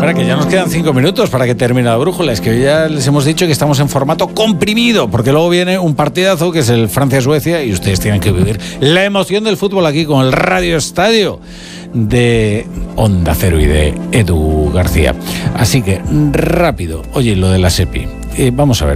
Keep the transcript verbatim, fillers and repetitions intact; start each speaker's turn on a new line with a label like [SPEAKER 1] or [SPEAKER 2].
[SPEAKER 1] Ahora que ya nos quedan cinco minutos para que termine la brújula. Es que ya les hemos dicho que estamos en formato comprimido, porque luego viene un partidazo que es el Francia-Suecia y ustedes tienen que vivir la emoción del fútbol aquí con el Radio Estadio de Onda Cero y de Edu García. Así que rápido, oye, lo de la SEPI. Eh, vamos a ver.